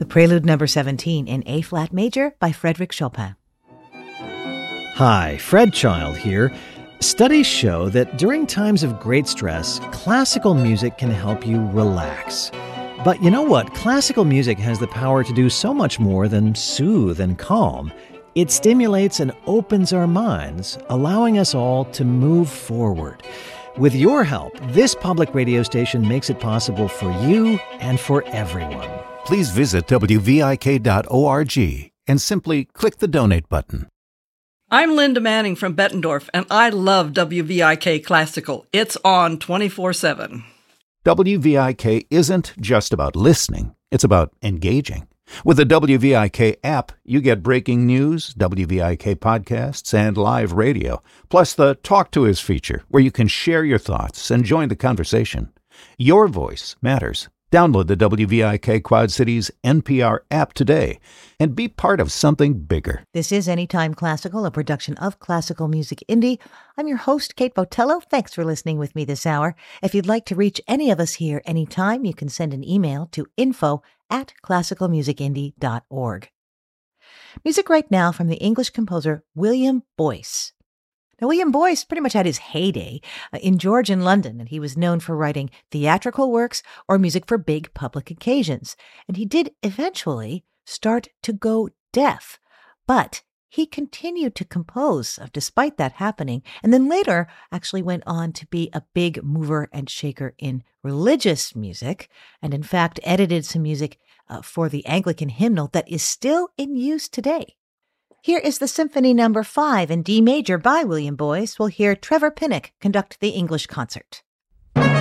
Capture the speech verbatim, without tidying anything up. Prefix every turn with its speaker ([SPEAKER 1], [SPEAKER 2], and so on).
[SPEAKER 1] the Prelude number seventeen in A-flat major by Frédéric Chopin.
[SPEAKER 2] Hi, Fred Child here. Studies show that during times of great stress, classical music can help you relax. But you know what? Classical music has the power to do so much more than soothe and calm. It stimulates and opens our minds, allowing us all to move forward. With your help, this public radio station makes it possible for you and for everyone.
[SPEAKER 3] Please visit W V I K dot org and simply click the donate button.
[SPEAKER 4] I'm Linda Manning from Bettendorf, and I love W V I K Classical. It's on twenty-four seven.
[SPEAKER 3] W V I K isn't just about listening, it's about engaging. With the W V I K app, you get breaking news, W V I K podcasts, and live radio, plus the Talk to Us feature, where you can share your thoughts and join the conversation. Your voice matters. Download the W V I K Quad Cities N P R app today and be part of something bigger.
[SPEAKER 1] This is Anytime Classical, a production of Classical Music Indie. I'm your host, Kate Botello. Thanks for listening with me this hour. If you'd like to reach any of us here anytime, you can send an email to info at classical music indie dot org. Music right now from the English composer William Boyce. Now, William Boyce pretty much had his heyday uh, in George and London, and he was known for writing theatrical works or music for big public occasions. And he did eventually start to go deaf, but he continued to compose uh, despite that happening, and then later actually went on to be a big mover and shaker in religious music, and in fact edited some music uh, for the Anglican hymnal that is still in use today. Here is the Symphony Number five in D major by William Boyce. We'll hear Trevor Pinnock conduct the English concert.